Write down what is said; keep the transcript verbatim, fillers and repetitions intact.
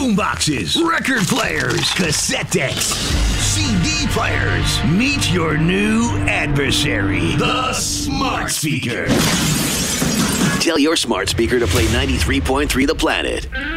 boomboxes, record players, cassette decks, C D players. Meet your new adversary, the smart speaker. Tell your smart speaker to play ninety-three point three The Planet.